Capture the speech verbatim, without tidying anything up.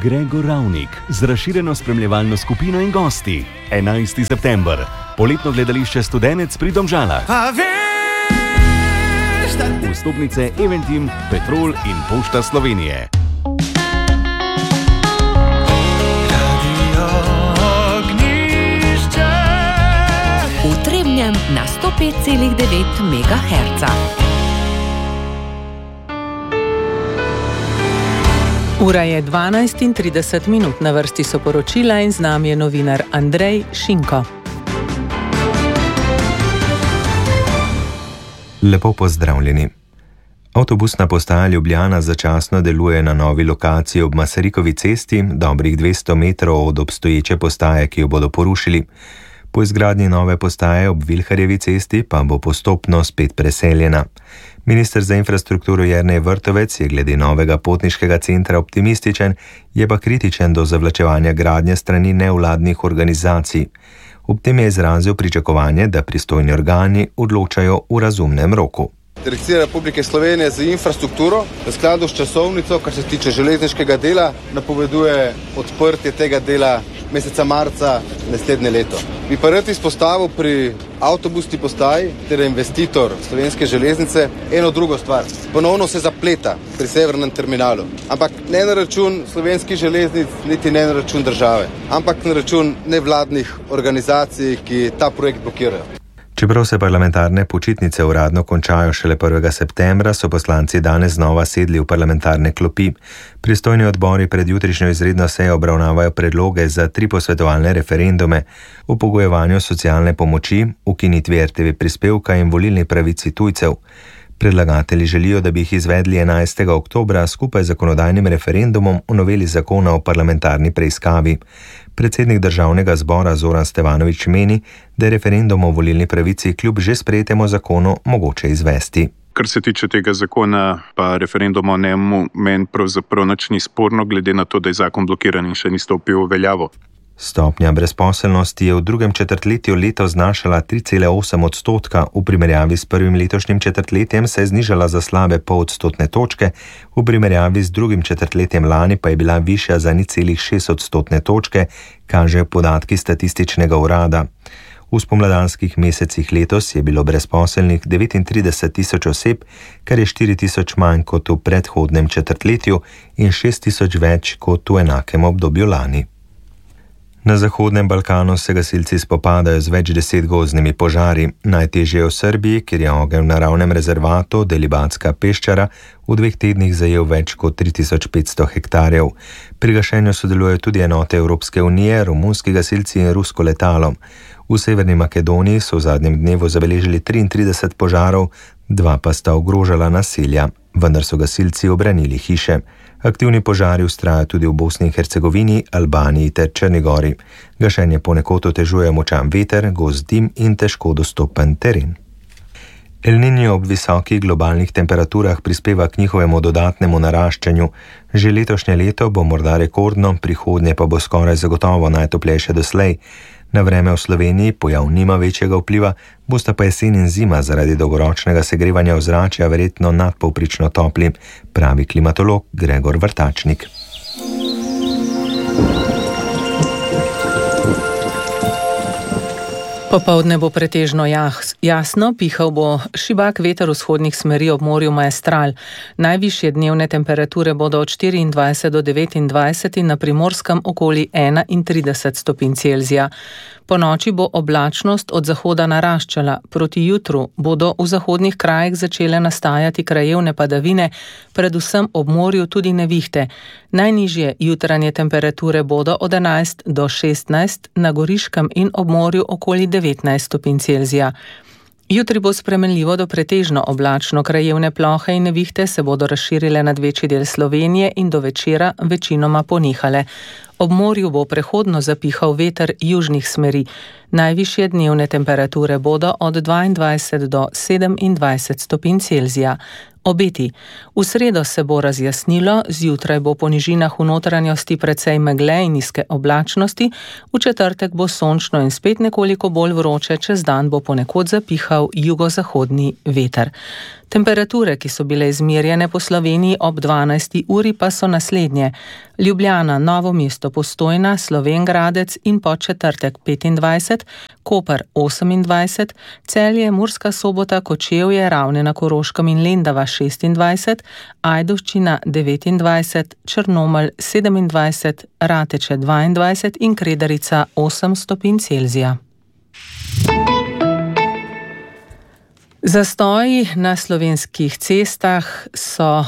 Gregor Ravnik z razširjeno spremljevalno skupino in gosti. enajsti september. Poletno gledališče Studenec pri Domžalah. Vstopnice Eventim, Petrol in Pošta Slovenije. V Trebnjem na sto pet celih devet megaherca. Ura je dvanajst in trideset minut, na vrsti so poročila in z nami je novinar Andrej Šinko. Lepo pozdravljeni. Avtobusna postaja Ljubljana začasno deluje na novi lokaciji ob Masarikovi cesti, dobrih dvesto metrov od obstoječe postaje, ki jo bodo porušili. Po izgradnji nove postaje ob Vilharjevi cesti pa bo postopno spet preseljena. Minister za infrastrukturo Jernej Vrtovec je glede novega potniškega centra optimističen, je pa kritičen do zavlačevanja gradnje strani nevladnih organizacij. Ob tem je izrazil pričakovanje, da pristojni organi odločajo v razumnem roku. Direkcija Republike Slovenije za infrastrukturo v skladu s časovnico, kar se tiče železniškega dela, napoveduje odprtje tega dela meseca marca naslednje leto. Bi pa rad izpostavil pri avtobusni postaji, ter investitor Slovenske železnice, eno drugo stvar. Ponovno se zapleta pri severnem terminalu, ampak ne na račun Slovenskih železnic, niti ne na račun države, ampak na račun nevladnih organizacij, ki ta projekt blokirajo. Čeprav se parlamentarne počitnice uradno končajo šele prvega septembra, so poslanci danes znova sedli v parlamentarne klopi. Pristojni odbori pred jutrišnjo izredno sejo obravnavajo predloge za tri posvetovalne referendume o pogojevanju socialne pomoči, ukinitvi R T V prispevka in volilni pravici tujcev. Predlagatelji želijo, da bi jih izvedli enajstega oktobra skupaj z zakonodajnim referendumom o noveli zakona o parlamentarni preiskavi. Predsednik državnega zbora Zoran Stevanović meni, da je referendum o volilni pravici kljub že sprejetemu zakonu mogoče izvesti. Kar se tiče tega zakona, pa referendum o njemu meni pravzaprav nič ni sporno, glede na to, da je zakon blokiran in še ni stopil v veljavo. Stopnja brezposelnosti je v drugem četrtletju letos znašala tri cele osem odstotka, v primerjavi s prvim letošnjim četrtletjem se je znižala za slabe pol odstotne točke, v primerjavi z drugim četrtletjem lani pa je bila višja za nič celih šest odstotne točke, kažejo podatki statističnega urada. V spomladanskih mesecih letos je bilo brezposelnih devetintrideset tisoč oseb, kar je štiri tisoč manj kot v predhodnem četrtletju in šest tisoč več kot v enakem obdobju lani. Na Zahodnem Balkanu se gasilci spopadajo z več deset gozdnimi požari. Najtežje je v Srbiji, kjer je ogenj v naravnem rezervatu Delibatska peščara v dveh tednih zajel več kot tri tisoč petsto hektarjev. Pri gašenju sodelujejo tudi enote Evropske unije, romunski gasilci in rusko letalo. V Severni Makedoniji so v zadnjem dnevu zabeležili triintrideset požarov, dva pa sta ogrožala naselja, vendar so gasilci obranili hiše. Aktivni požari vztrajajo tudi v Bosni in Hercegovini, Albaniji ter Črni gori. Gašenje ponekod otežuje močan veter, gost dim in težko dostopen teren. El Niño ob visokih globalnih temperaturah prispeva k njihovemu dodatnemu naraščanju. Že letošnje leto bo morda rekordno, prihodnje pa bo skoraj zagotovo najtoplejše doslej. Na vreme v Sloveniji pojav nima večjega vpliva, bosta pa jesen in zima zaradi dolgoročnega segrevanja ozračja verjetno nadpovprečno topli, pravi klimatolog Gregor Vrtačnik. Popoldne bo pretežno jasno, pihal bo šibak veter vzhodnih smeri ob morju Maestral. Najvišje dnevne temperature bodo od štiriindvajset do devetindvajset in na Primorskem okoli enaintrideset stopinj Celzija. Po noči bo oblačnost od zahoda naraščala. Proti jutru bodo v zahodnih krajih začele nastajati krajevne padavine, predvsem ob morju tudi nevihte. Najnižje jutranje temperature bodo od enajst do šestnajst, na Goriškem in ob morju okoli devetnajst stopinj Celzija. Jutri bo spremenljivo do pretežno oblačno, krajevne plohe in nevihte se bodo razširile nad večji del Slovenije in do večera večinoma ponehale. Ob morju bo prehodno zapihal veter južnih smeri. Najvišje dnevne temperature bodo od dvaindvajset do sedemindvajset stopinj Celzija. Obeti. V sredo se bo razjasnilo, zjutraj bo po nižinah v notranjosti precej megle in nizke oblačnosti, v četrtek bo sončno in spet nekoliko bolj vroče, čez dan bo ponekod zapihal jugozahodni veter. Temperature, ki so bile izmerjene po Sloveniji ob dvanajsti uri, pa so naslednje. Ljubljana, Novo mesto, Postojna, Slovenj Gradec in Podčetrtek petindvajset, Koper osemindvajset, Celje, Murska Sobota, Kočevje, Ravne na Koroškem in Lendava šestindvajset, Ajdovščina devetindvajset, Črnomelj sedemindvajset, Rateče dvaindvajset in Kredarica osem stopinj Celzija. Zastoji na slovenskih cestah so